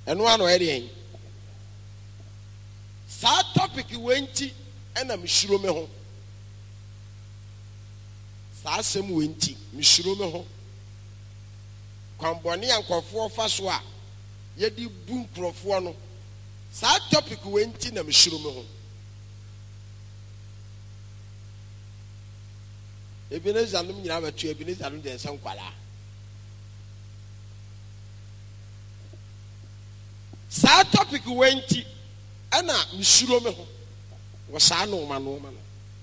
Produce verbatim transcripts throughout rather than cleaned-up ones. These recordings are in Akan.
And one way. Sad topic wenti and I'm sure me home. Sassem wenti, Mishiro me home. Kwamboni and Kwafo Faswa. Yedi boom profuano. Sad topic wenti na Mishiro me home. Ebenezer no nyina ba tu Ebenezer no de nsam kwala. Sad topic wenti ana misuro me ho wo saa no ma no ma no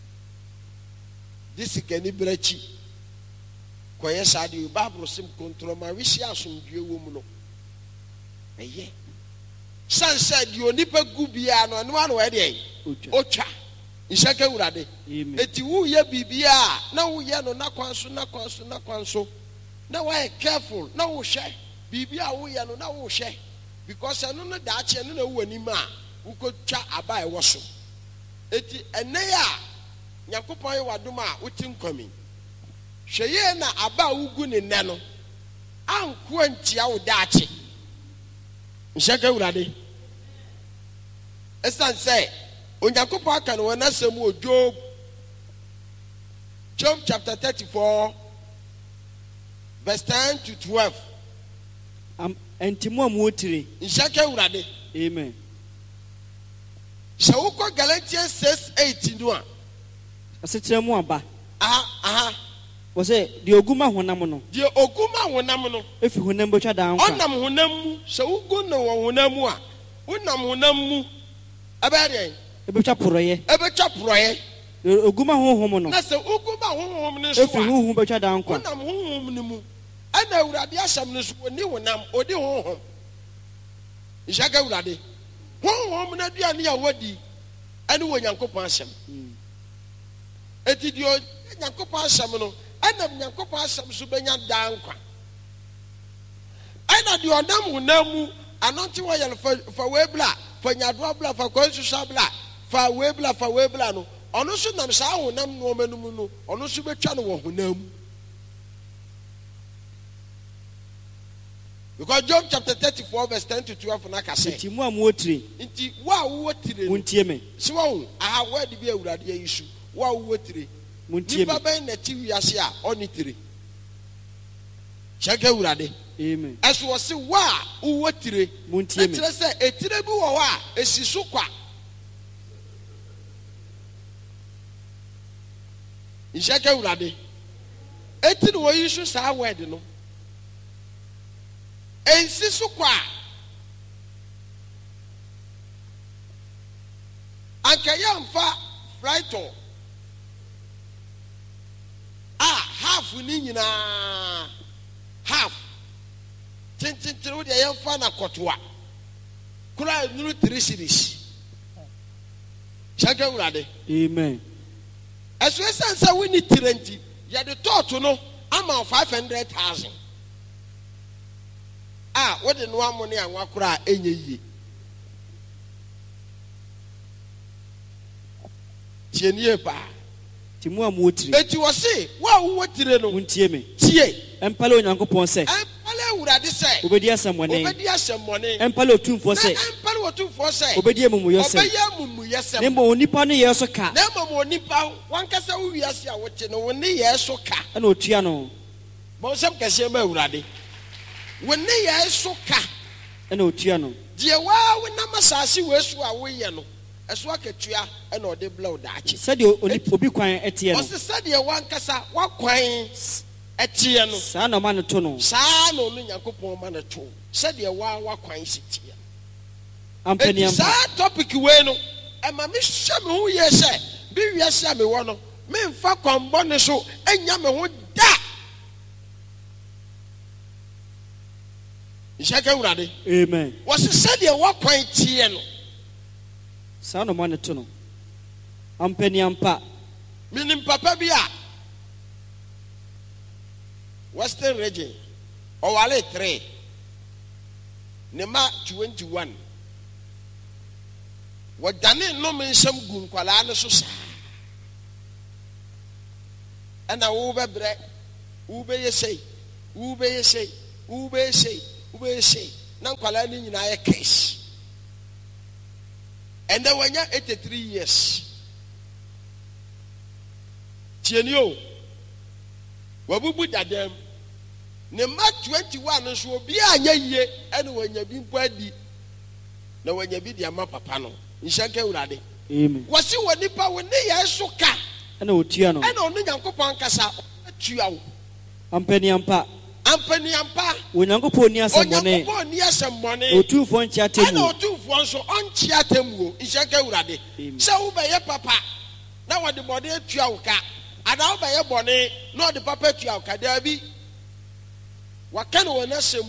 this kani brachi koye saa de Bible sim control ma wishi asomdue wo mu no eye san said you onipa gu bia no no ano e de otwa nshaka urade eti wu ye bibia na wu ye no na kwanso na kwanso na kwanso na why careful na wo hwe bibia wu ye no na wo hwe because anu no da ache no na wu anima ukotwa aba e woso eti ene ya Yakopon ye wadom a wotim kwami hweye na aba ugu ne ne no anko antia wo da ache nshaka urade esan say Yakopon aka no wana sem o Job Job chapter thirty-four verse ten to twelve am entimo amuotire nshaka urade amen. So we Galatians six eight no a asetere mu aba aha aha wo se de oguma honam no de oguma honam no efi honam botwa dan kwa onam honam mu so ugu no honam mu a unam honam mu abere ebetwa poroye ebetwa poroye oguma honhom no na se oguma honhom ne so efi honhom botwa dan kwa unam honhom ne mu ana urade asam ne so oni honam odi honhom nshaka urade honhom na dua ne ya wadi ane wo Nyankopon asem eti dio Nyankopon asem no ana Nyankopon asem so benya dankwa ana dio nam hunamu anonti wo yel fa webla fa nyadro bla fa konsusa bla fa webla fa webla no ono so nam sa honam no manum no ono so betwa no wo hunamu. Because Job chapter thirty-four verse ten to twelve na ka say nti mu amuotire nti wa wo tire muntie me so wo aha wa de bi awurade ayisu wa wo tire muntie me nipa ben na ti wiase a oni tire cheke awurade amen eso wo se wa wo tire muntie me tire say etire bi wo wa esi so kwa cheke awurade etire wo yisu sa word no ensi so kwa anka yamfa flighto ah half ni nyina half tintintin wo de yamfa na kotwa kura nuru three series chaka urade amen eso esansa wini tirenti ya de toto no ama five hundred thousand ah what the no amone anwa kura enye yie tienie pa timu amuotire eti wo se wa wo tire no muntie me tie empale Onyankopon se empale urade se obedi asemone obedi asemone empale otumfo se empale otumfo se obedi amumuyo se obedi amumuyo se nembo onipa no ye so ka nembo onipa wankasa wo wiase a wote no woni ye so ka ana otua no bo sem kase ma urade woni ye so ka ana otua no die wa wo na masase wesu a wo ye no eso akatua na ode blow daachi said obi kwan etie no o se said ye wankasa wa kwan etie no sa na ma no to no sa no no Nyankopon ma no to said ye wa wa kwan sitie ampani am sa topic we no e ma me hye me ho ye se bi wiase me wo no me mfa kwambo ne so enya me ho da ishaka urade amen wo se said ye wa kwan tie no sa no ma no to no ampani ampa minim papa bi a Western region Owale three Nema twenty-one Wadane no mensham gu nkwala ne so sa ana wo bebre wo be yesei wo be yesei wo be yesei wo be yesei na nkwala ni nyina ye case. And then when you eighty-three years. Tienio. Wabubu dadem. Ne ma twenty-one so obi anya yie ene wanya bi mpadi. Na wanya bi dia ma papa no. Nshanke urade. Amen. Wasi wonipa woni ye so ka. Ene otua no. Ene onu Nyankopon kasa atua wo. Ampani ampa. Ampani ampa. Onyankopon ni asemmone. Onyankopon ni asemmone. Otufo nchi atemu. Ene otufo nso onchi atemu. Nshanke urade. Se wo be ye papa. Na wode bode atua wo ka. Ada wo be ye bone na wode papa atua wo ka da bi. Wakana wana semu.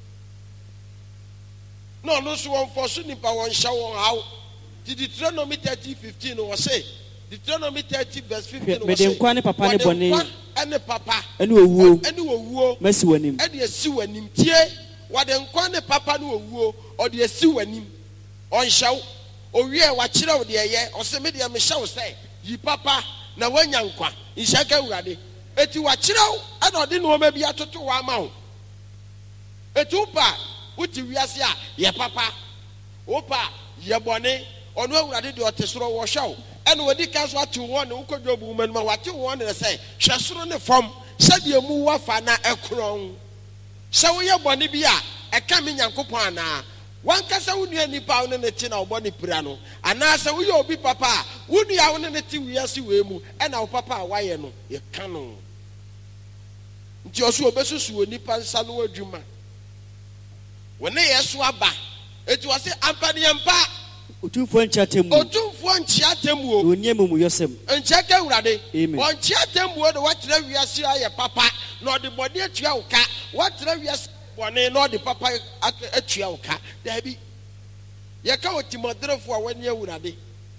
No, no, so one for Sunipa one shower out. The Deuteronomy thirty fifteen was say. Deuteronomy thirty verse fifteen was say. Papa ne bone. And the papa. And we woo. And we woo. Messi wanim. And the sewer nim. Tie. What then kwane papa no woo. Or the sewer nim. On show. Or ye watch out the air. Or some media me shall say. Ye papa. Na when yankwa. In Shaka Radi. Et you watch out. I don't know maybe I told to one mount. Etupa uti wiase a ye papa opa ye bone ono awurade de otesoro wo hwaw ene wodi kaso atu won ne ukodwobu man ma wate won ne say hwesoro ne fom sade mu wafa na ekron se wo ye bone bi a eka me Nyankopon ana wan kasa wonu anipa won ne ti na obone pira no ana se wo ye obi papa wonu ya won ne ti wiase we mu ena wo papa a waye no ye kanu nti oso obesusu onipa nsa no adwuma. When they are swaba, it was a ampaniampa. Otufo nchi atemu. Otufo nchi atemu. Onyemu yosem. Ncheke urade. Amen. Onchi atemu de what we are see aye papa. No the body atua uka. What we are one no the papa atua uka. There be. Yeka otimodere fo when ye urade.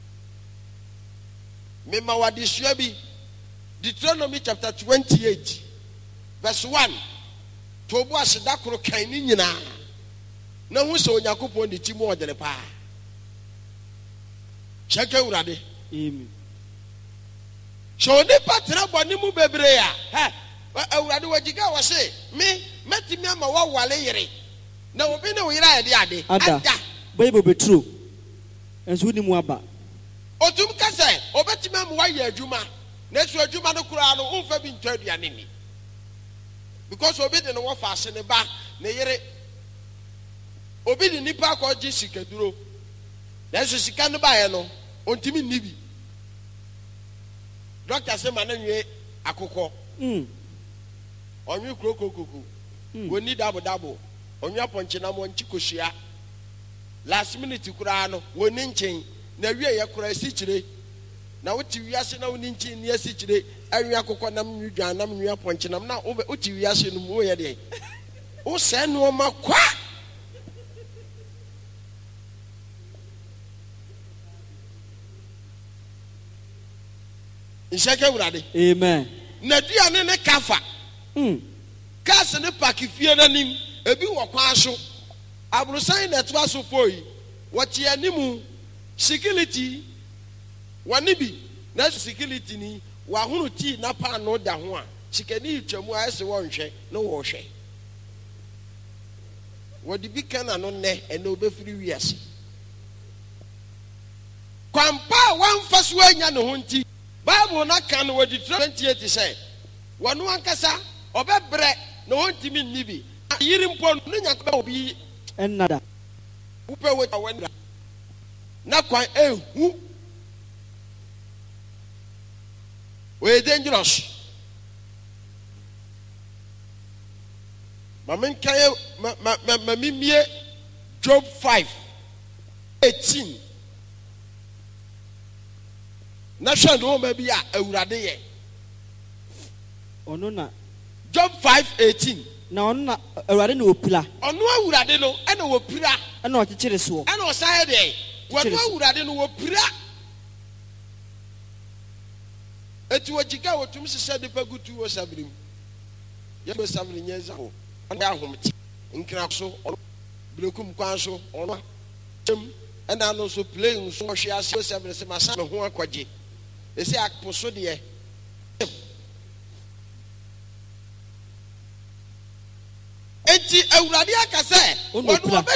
Mema wadi shuabi. Deuteronomy chapter twenty-eight, verse one. Tobu asidakoro kan ni nyina. Na hu so Nyankopon de ti mu odere pa. Cheke urade. Amen. So ne patra boni mu bebre ya. Ha. Urade wajiga wa se me metimi ama wa wale yire. Na obi ne wo yire ade ade. Ada. Bible be true. Enso ni mu aba. Otum ka se obetimi ama wa ye adwuma. Na so adwuma no kura no umfa bi ntwa aduane ni. Because obi de no wo fa ase ne ba ne yire. Obi di nipa ko ji sika duro. Na so sika no ba ye no, ontimi nibi. Doctor say ma na nwe akokọ. Mm. Onwe krokokoko. Woni dabo dabo. Onwe aponche na mo nchi koshia. Last minute kura no, woni nchen. Na wie ye kura sichire. Na wuti wiase na woni nchen ni sichire. Anwe akokọ nam nwudwan nam nwe aponche nam na wuti wiase no mu ye de. Wo se no ma kwa. Amen. Nadia ne kafa. Mm. Kas ne pakifie nanim ebi wo kwan so. Abrusan na to aso foi. Wote animu security wani bi na security ni wa hunu ti na pa no da ho a sikani twamu a ese wo nhwe na wo hwe. Wodi bi kana no ne ene obefiri wiase. Kwampa wan faso anya ne ho nti Bible na kan wo di twenty-eight say wonu ankasa obebre na wontimi nibi yiri mpo no Nyankopon obi enada upe we awenda na kwan ehu we dangerous mamen kaye ma ma ma mimie Job five eighteen. Na hwe no ma bi a awurade ye ono na Job five eighteen. Na ono na awurade na opira ono awurade no e na opira e na okekere so e na osaye de wano awurade no opira eti wajika wotum sese de pagutu wo sabrim ye be sabrim nyenza ho anda ahomti nkira so blekum kwan so ono tem e na no so plane so hwe ase wo sabrim se masa me ho akwaje esi akposo de enti awurade aka sɛ Ono wɔn kura. wɔbɛ